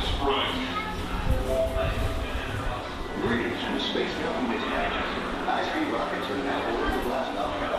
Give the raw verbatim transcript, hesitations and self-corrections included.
Greetings from Space Government Action. High-speed rockets are now ordered to blast off.